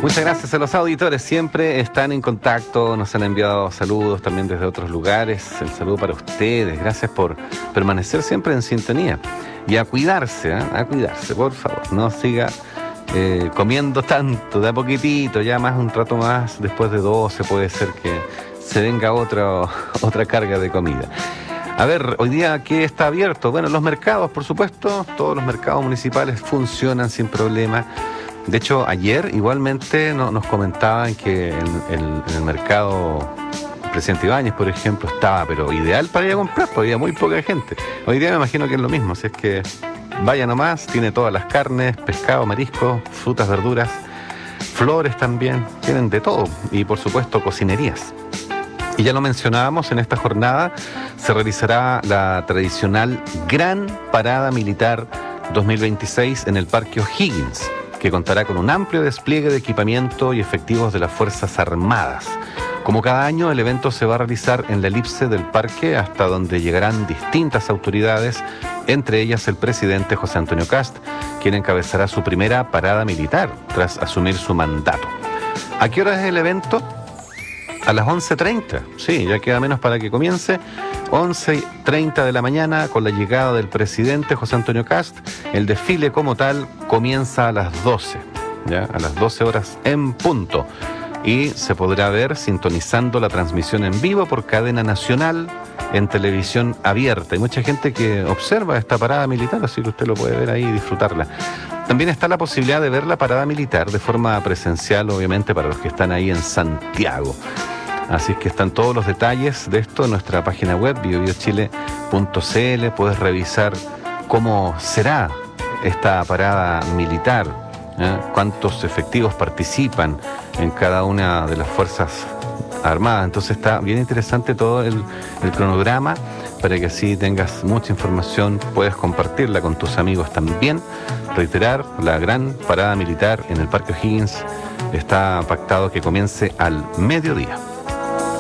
Muchas gracias a los auditores, siempre están en contacto, nos han enviado saludos también desde otros lugares. El saludo para ustedes, gracias por permanecer siempre en sintonía. Y a cuidarse, por favor, no siga comiendo tanto, de a poquitito, ya más un rato más, después de 12 puede ser que se venga otra carga de comida. A ver, hoy día, ¿qué está abierto? Bueno, los mercados, por supuesto, todos los mercados municipales funcionan sin problema. De hecho, ayer igualmente nos comentaban que en el mercado Presidente Ibáñez, por ejemplo, estaba, pero ideal para ir a comprar, porque había muy poca gente. Hoy día me imagino que es lo mismo, si es que vaya nomás, tiene todas las carnes, pescado, marisco, frutas, verduras, flores también, tienen de todo, y por supuesto cocinerías. Y ya lo mencionábamos, en esta jornada se realizará la tradicional Gran Parada Militar 2026 en el Parque O'Higgins, que contará con un amplio despliegue de equipamiento y efectivos de las Fuerzas Armadas. Como cada año, el evento se va a realizar en la elipse del parque, hasta donde llegarán distintas autoridades, entre ellas el presidente José Antonio Kast, quien encabezará su primera parada militar tras asumir su mandato. ¿A qué hora es el evento? A las 11:30, sí, ya queda menos para que comience. 11:30 de la mañana, con la llegada del presidente José Antonio Kast. El desfile como tal comienza a las 12, ¿ya? A las 12 horas en punto. Y se podrá ver sintonizando la transmisión en vivo por cadena nacional en televisión abierta. Hay mucha gente que observa esta parada militar, así que usted lo puede ver ahí y disfrutarla. También está la posibilidad de ver la parada militar de forma presencial, obviamente, para los que están ahí en Santiago. Así es que están todos los detalles de esto en nuestra página web, biobiochile.cl. Puedes revisar cómo será esta parada militar, cuántos efectivos participan en cada una de las Fuerzas Armadas. Entonces está bien interesante todo el cronograma, para que así tengas mucha información, puedes compartirla con tus amigos también. Reiterar, la Gran Parada Militar en el Parque O'Higgins está pactado que comience al mediodía.